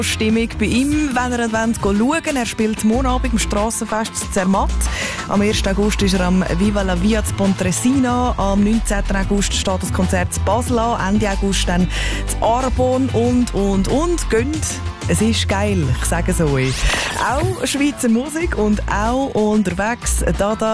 Stimmung bei ihm, wenn ihr schauen wollt. Er spielt morgen Abend im Strassenfest in Zermatt. Am 1. August ist er am Viva la Via zu Pontresina. Am 19. August steht das Konzert zu Basel an. Ende August dann zu Arbon und. Gönnt. Es ist geil, ich sage es euch. Auch Schweizer Musik und auch unterwegs. Da